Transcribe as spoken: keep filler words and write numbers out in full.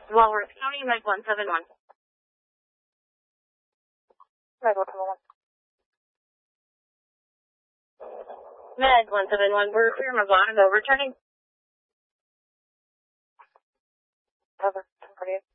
Walworth County, Med one seven one. Med one seven one. Med one seven one, we're clear Mavanago, returning. Over, ten forty-eight.